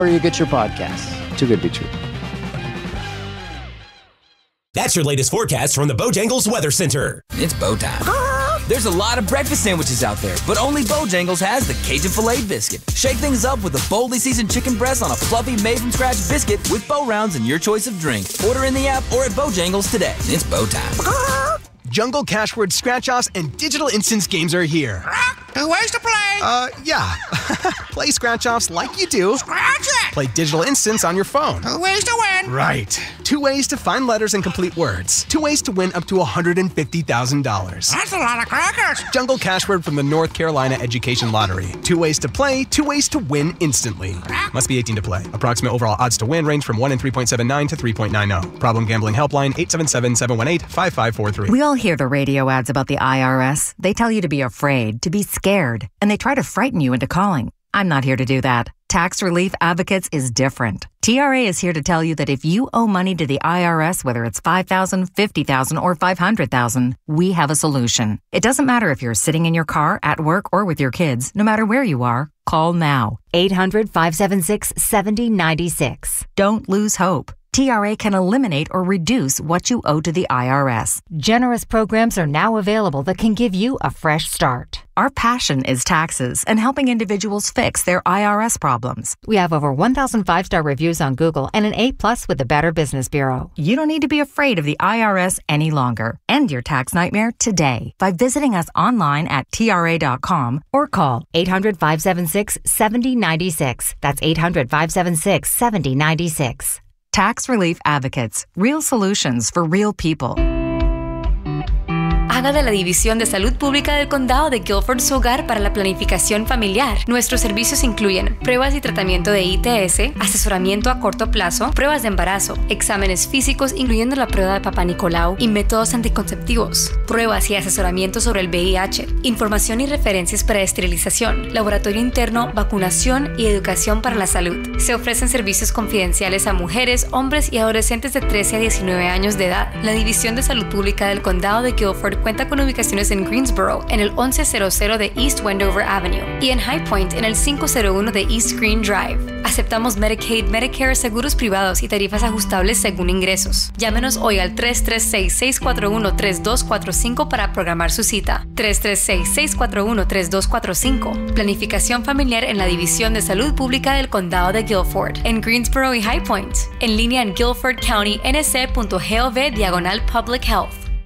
you get your podcasts. Too good to be true. That's your latest forecast from the Bojangles Weather Center. It's bow time. There's a lot of breakfast sandwiches out there, but only Bojangles has the Cajun Filet Biscuit. Shake things up with a boldly seasoned chicken breast on a fluffy made-from-scratch biscuit with bow rounds and your choice of drink. Order in the app or at Bojangles today. It's bow time. Jungle Cashword Scratch-Offs and Digital Instance games are here. 2 ways to play. Yeah. Play Scratch-Offs like you do. Scratch it. Play Digital Instance on your phone. 2 ways to win. Right. 2 ways to find letters and complete words. 2 ways to win up to $150,000. That's a lot of crackers. Jungle Cashword from the North Carolina Education Lottery. 2 ways to play, 2 ways to win instantly. Must be 18 to play. Approximate overall odds to win range from 1 in 3.79 to 3.90. Problem gambling helpline 877-718-5543. We all hear the radio ads about the IRS. They tell you to be afraid, to be scared, and they try to frighten you into calling. I'm not here to do that. Tax Relief Advocates is different. TRA is here to tell you that if you owe money to the IRS, whether it's $5,000, $50,000, or $500,000, we have a solution. It doesn't matter if you're sitting in your car, at work, or with your kids. No matter where you are, call now. 800-576-7096. Don't lose hope. TRA can eliminate or reduce what you owe to the IRS. Generous programs are now available that can give you a fresh start. Our passion is taxes and helping individuals fix their IRS problems. We have over 1,000 5-star reviews on Google and an A+ with the Better Business Bureau. You don't need to be afraid of the IRS any longer. End your tax nightmare today by visiting us online at TRA.com or call 800-576-7096. That's 800-576-7096. Tax Relief Advocates. Real solutions for real people. Haga de la División de Salud Pública del Condado de Guilford su hogar para la planificación familiar. Nuestros servicios incluyen pruebas y tratamiento de ITS, asesoramiento a corto plazo, pruebas de embarazo, exámenes físicos incluyendo la prueba de Papá Nicolau y métodos anticonceptivos, pruebas y asesoramiento sobre el VIH, información y referencias para esterilización, laboratorio interno, vacunación y educación para la salud. Se ofrecen servicios confidenciales a mujeres, hombres y adolescentes de 13 a 19 años de edad. La División de Salud Pública del Condado de Guilford cuenta con ubicaciones en Greensboro, en el 1100 de East Wendover Avenue, y en High Point, en el 501 de East Green Drive. Aceptamos Medicaid, Medicare, seguros privados y tarifas ajustables según ingresos. Llámenos hoy al 336-641-3245 para programar su cita. 336-641-3245. Planificación familiar en la División de Salud Pública del Condado de Guilford, en Greensboro y High Point. En línea en guilfordcountync.gov/public health.